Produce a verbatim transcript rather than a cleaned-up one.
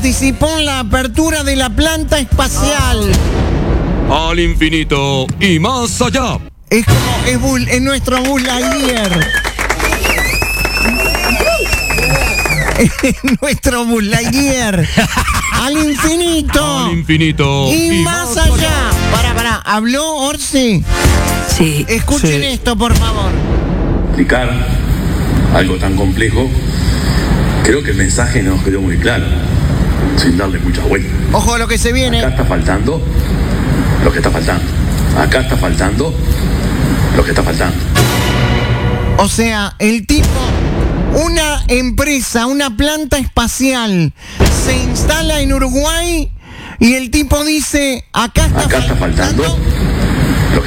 participó en la apertura de la planta espacial. Al infinito y más allá. Es como es, Bull, es nuestro Buzz Lightyear. Es nuestro Buzz Lightyear. Al infinito. Al infinito y, y más, más allá. allá. Para, para. ¿Habló Orsi? Sí. Escuchen sí. esto, por favor. Explicar algo tan complejo, creo que el mensaje nos quedó muy claro, sin darle muchas vueltas. Ojo a lo que se viene. Acá está faltando lo que está faltando. Acá está faltando lo que está faltando. O sea, el tipo, una empresa, una planta espacial, se instala en Uruguay y el tipo dice, acá está, acá está faltando, faltando lo que